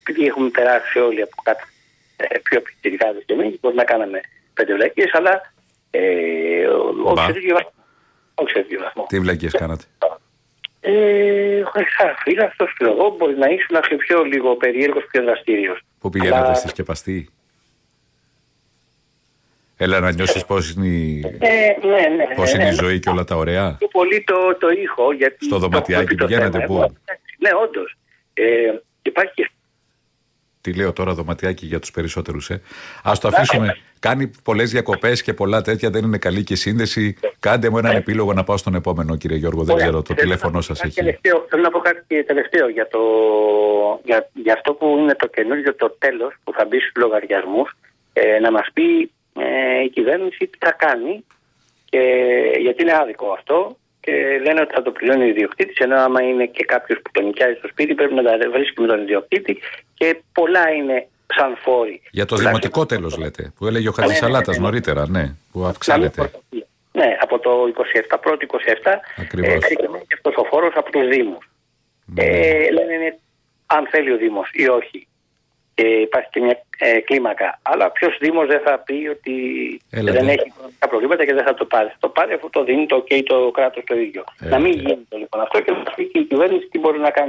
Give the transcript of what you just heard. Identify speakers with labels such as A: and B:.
A: επειδή έχουμε περάσει όλοι από κάτι πιο πιτσιρικάδες και εμείς, μπορεί να κάναμε 5 βλακίες, αλλά όχι σε τέτοιο βαθμό.
B: Τι βλακίες κάνατε?
A: Φίλαστος, εγώ μπορεί να ήσουν πιο λίγο περίεργος, πιο δραστήριος.
B: Πού πηγαίνατε στη σκεπαστή? Έλα να νιώσεις πώς είναι η ζωή και όλα τα ωραία.
A: Και πολύ το ήχο. Γιατί
B: στο δωματιάκι πηγαίνατε πού?
A: Ναι, όντως. Υπάρχει και...
B: Τι λέω τώρα, δωματιάκι για τους περισσότερους. Ας το αφήσουμε. Κάνει πολλές διακοπές και πολλά τέτοια, δεν είναι καλή και σύνδεση. Κάντε μου έναν επίλογο να πάω στον επόμενο, κύριε Γιώργο. Δεν ξέρω, το τηλέφωνο σας έχει.
A: Θέλω να πω κάτι τελευταίο για αυτό που είναι το καινούργιο, το τέλος που θα μπει στους λογαριασμούς. Να μας πει η κυβέρνηση τι θα κάνει, γιατί είναι άδικο αυτό. Και λένε ότι θα το πληρώνει ο ιδιοκτήτης, ενώ άμα είναι και κάποιος που τον νοικιάζει στο σπίτι πρέπει να τα βρίσκει με τον ιδιοκτήτη και πολλά είναι σαν φόροι.
B: Για το δημοτικό τέλος λέτε, που έλεγε ο Χατζησαλάτας νωρίτερα, ναι, που αυξάνεται.
A: Ναι, από το 27, πρώτο 27 ξεκινάει και αυτός ο φόρος από τους Δήμους. Λένε αν θέλει ο Δήμος ή όχι. Και υπάρχει και μια κλίμακα. Αλλά ποιος Δήμος δεν θα πει ότι δεν έχει οικονομικά προβλήματα και δεν θα το πάρει. Θα το πάρει αφού το δίνει το OK το κράτος το ίδιο. Να μην γίνεται λοιπόν αυτό και να πει και η κυβέρνηση τι μπορεί να κάνει.